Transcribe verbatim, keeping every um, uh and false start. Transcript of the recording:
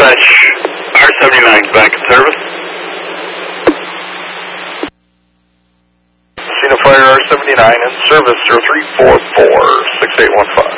Dispatch, R seventy-nine back in service. Cena Fire R seventy-nine in service, zero three four four, six eight one five.